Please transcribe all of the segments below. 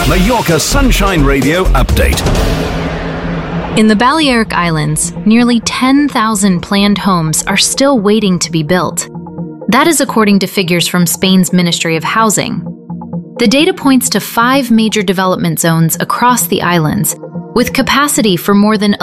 Mallorca Sunshine Radio Update. In the Balearic Islands, nearly 10,000 planned homes are still waiting to be built. That is according to figures from Spain's Ministry of Housing. The data points to 5 major development zones across the islands, with capacity for more than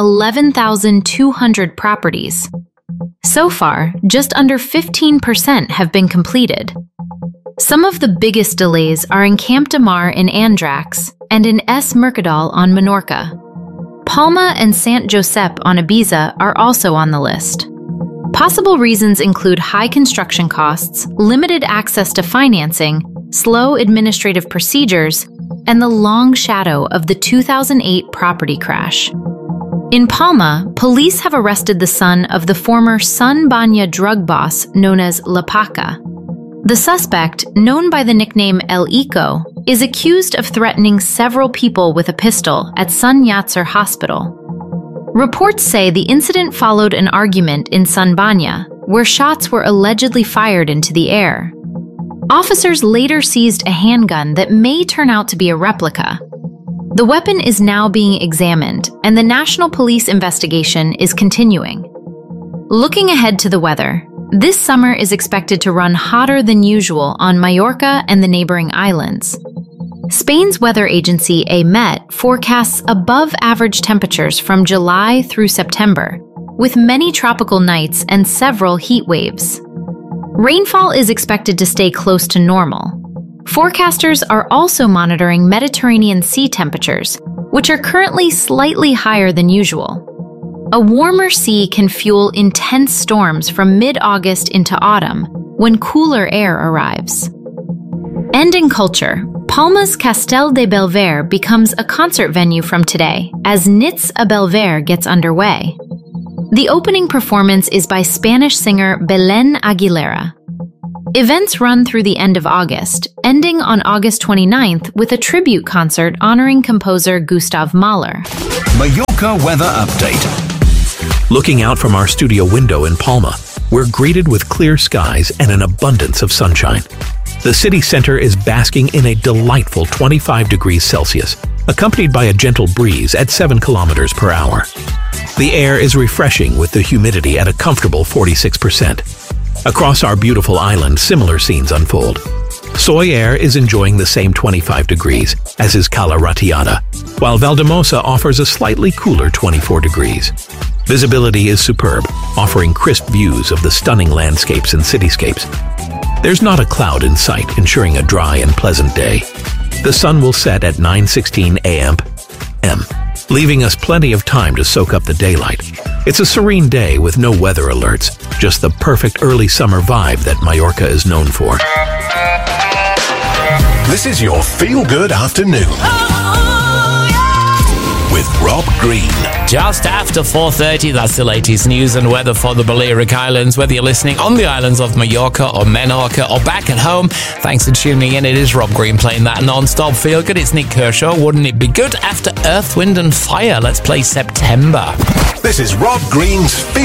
11,200 properties. So far, just under 15% have been completed. Some of the biggest delays are in Camp de Mar in Andrax and in Es Mercadal on Menorca. Palma and Sant Josep on Ibiza are also on the list. Possible reasons include high construction costs, limited access to financing, slow administrative procedures, and the long shadow of the 2008 property crash. In Palma, police have arrested the son of the former Son Banya drug boss known as La Paca. The suspect, known by the nickname El Ico, is accused of threatening several people with a pistol at Sun Yat-sen Hospital. Reports say the incident followed an argument in Son Banya, where shots were allegedly fired into the air. Officers later seized a handgun that may turn out to be a replica. The weapon is now being examined, and the National Police investigation is continuing. Looking ahead to the weather, this summer is expected to run hotter than usual on Mallorca and the neighboring islands. Spain's weather agency AEMET forecasts above-average temperatures from July through September, with many tropical nights and several heat waves. Rainfall is expected to stay close to normal. Forecasters are also monitoring Mediterranean sea temperatures, which are currently slightly higher than usual. A warmer sea can fuel intense storms from mid-August into autumn, when cooler air arrives. And in culture, Palma's Castel de Belver becomes a concert venue from today, as Nits a Belver gets underway. The opening performance is by Spanish singer Belén Aguilera. Events run through the end of August, ending on August 29th with a tribute concert honoring composer Gustav Mahler. Mallorca Weather Update. Looking out from our studio window in Palma, we're greeted with clear skies and an abundance of sunshine. The city center is basking in a delightful 25 degrees Celsius, accompanied by a gentle breeze at 7 kilometers per hour. The air is refreshing with the humidity at a comfortable 46%. Across our beautiful island, similar scenes unfold. Soy Air is enjoying the same 25 degrees, as is Cala Ratiada, while Valdemosa offers a slightly cooler 24 degrees. Visibility is superb, offering crisp views of the stunning landscapes and cityscapes. There's not a cloud in sight, ensuring a dry and pleasant day. The sun will set at 9:16 a.m., leaving us plenty of time to soak up the daylight. It's a serene day with no weather alerts, just the perfect early summer vibe that Mallorca is known for. This is your feel-good afternoon. With Rob Green. Just after 4:30, that's the latest news and weather for the Balearic Islands. Whether you're listening on the islands of Mallorca or Menorca or back at home, thanks for tuning in. It is Rob Green playing that non-stop feel good. It's Nick Kershaw. Wouldn't it be good? After Earth, Wind and Fire, let's play September. This is Rob Green's